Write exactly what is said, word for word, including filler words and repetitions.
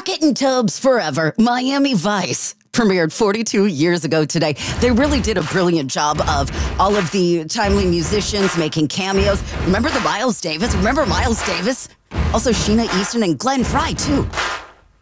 Bucket and Tubs Forever, Miami Vice. Premiered forty-two years ago today. They really did a brilliant job of all of the timely musicians making cameos. Remember the Miles Davis? Remember Miles Davis? Also Sheena Easton and Glenn Fry, too.